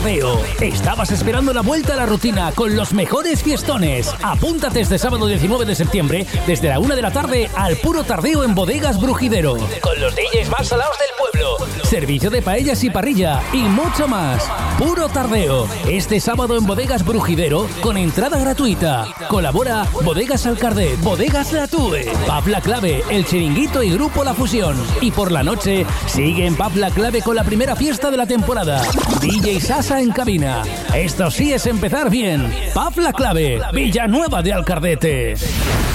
Tardeo. ¿Estabas esperando la vuelta a la rutina con los mejores fiestones? Apúntate este sábado 19 de septiembre desde la 1 de la tarde al Puro Tardeo en Bodegas Brujidero. Con los DJs más salados del pueblo. Servicio de paellas y parrilla y mucho más. Puro Tardeo. Este sábado en Bodegas Brujidero con entrada gratuita. Colabora Bodegas Alcardet, Bodegas La Tue, Pub La Clave, El Chiringuito y Grupo La Fusión. Y por la noche sigue en Pub La Clave con la primera fiesta de la temporada. DJ Sasa en cabina. Esto sí es empezar bien. Pub La Clave, Villanueva de Alcardete.